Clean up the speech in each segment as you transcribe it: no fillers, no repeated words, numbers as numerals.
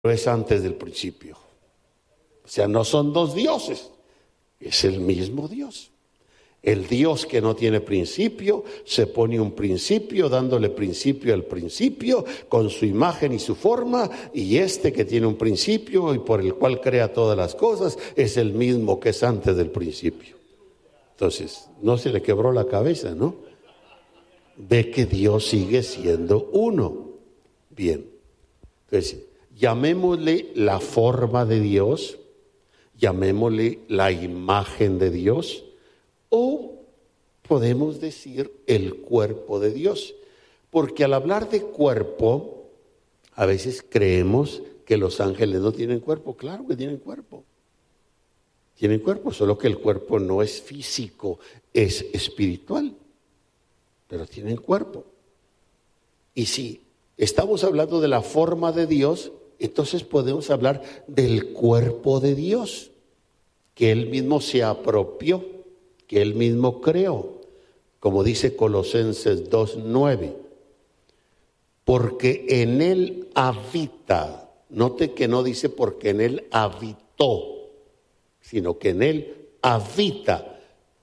pero es antes del principio. O sea, no son dos dioses, es el mismo Dios. El Dios que no tiene principio, se pone un principio, dándole principio al principio, con su imagen y su forma, y este que tiene un principio y por el cual crea todas las cosas, es el mismo que es antes del principio. Entonces, no se le quebró la cabeza, ¿no? Ve que Dios sigue siendo uno. Bien. Entonces, llamémosle la forma de Dios, llamémosle la imagen de Dios, o podemos decir el cuerpo de Dios. Porque al hablar de cuerpo, a veces creemos que los ángeles no tienen cuerpo. Claro que tienen cuerpo. Tienen cuerpo, solo que el cuerpo no es físico, es espiritual. Pero tienen cuerpo. Y si estamos hablando de la forma de Dios, entonces podemos hablar del cuerpo de Dios, que Él mismo se apropió, que Él mismo creó, como dice Colosenses 2:9, porque en Él habita. Note que no dice porque en Él habitó, sino que en Él habita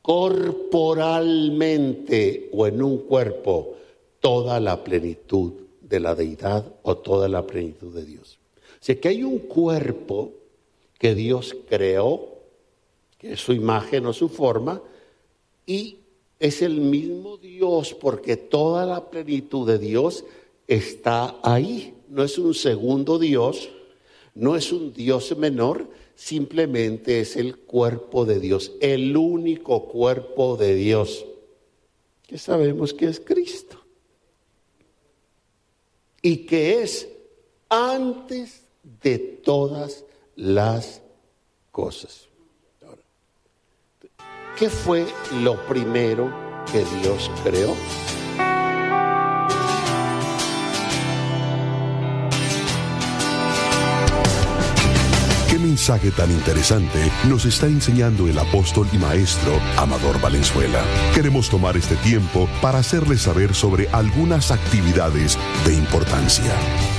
corporalmente o en un cuerpo toda la plenitud de la deidad o toda la plenitud de Dios. O sea que hay un cuerpo que Dios creó, que es su imagen o su forma, y es el mismo Dios porque toda la plenitud de Dios está ahí. No es un segundo Dios, no es un Dios menor, simplemente es el cuerpo de Dios, el único cuerpo de Dios, que sabemos que es Cristo. Y que es antes de todas las cosas. Ahora, ¿qué fue lo primero que Dios creó? Qué mensaje tan interesante nos está enseñando el apóstol y maestro Amador Valenzuela. Queremos tomar este tiempo para hacerles saber sobre algunas actividades de importancia.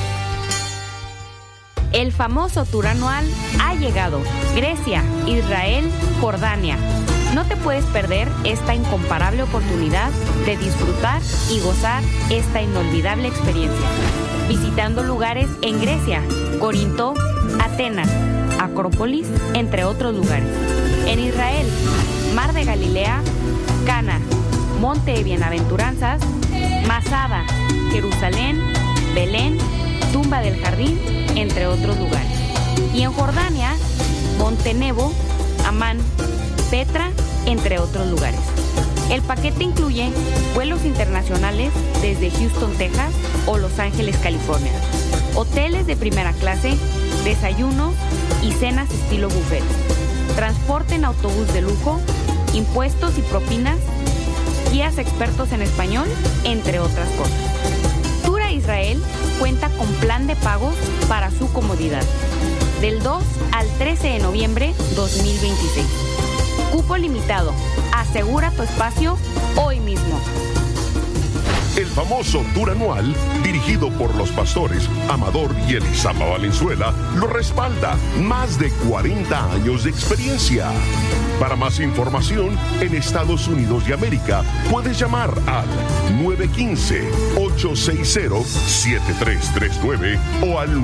El famoso tour anual ha llegado. Grecia, Israel, Jordania. No te puedes perder esta incomparable oportunidad de disfrutar y gozar esta inolvidable experiencia. Visitando lugares en Grecia, Corinto, Atenas, Acrópolis, entre otros lugares. En Israel, Mar de Galilea, Cana, Monte de Bienaventuranzas, Masada, Jerusalén, Belén, Tumba del Jardín, entre otros lugares. Y en Jordania, Monte Nebo, Amán, Petra, entre otros lugares. El paquete incluye vuelos internacionales desde Houston, Texas o Los Ángeles, California, hoteles de primera clase, desayunos y cenas estilo buffet, transporte en autobús de lujo, impuestos y propinas, guías expertos en español, entre otras cosas. Tour a Israel cuenta con plan de pagos para su comodidad, del 2 al 13 de noviembre 2026. Cupo limitado. Asegura tu espacio hoy mismo. El famoso tour anual, dirigido por los pastores Amador y Elisama Valenzuela, lo respalda. Más de 40 años de experiencia. Para más información, en Estados Unidos de América, puedes llamar al 915-860-7339 o al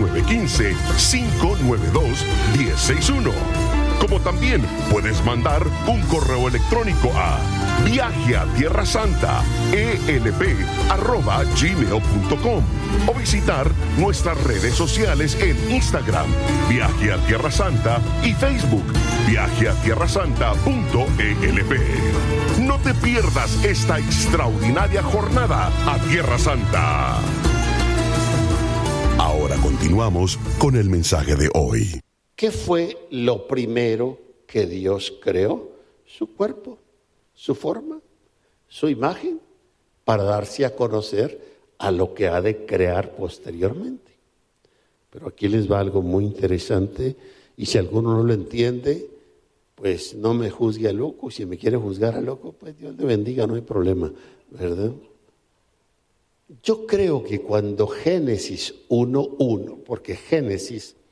915-592-1061. Como también puedes mandar un correo electrónico a viajeatierrasanta@gmail.com o visitar nuestras redes sociales en Instagram, Viaje a Tierra Santa, y Facebook, viajeatierrasanta.elp. No te pierdas esta extraordinaria jornada a Tierra Santa. Ahora continuamos con el mensaje de hoy. ¿Qué fue lo primero que Dios creó? Su cuerpo, su forma, su imagen, para darse a conocer a lo que ha de crear posteriormente. Pero aquí les va algo muy interesante, y si alguno no lo entiende, pues no me juzgue a loco. Si me quiere juzgar a loco, pues Dios le bendiga, no hay problema, ¿verdad? Yo creo que cuando Génesis 1:1, porque Génesis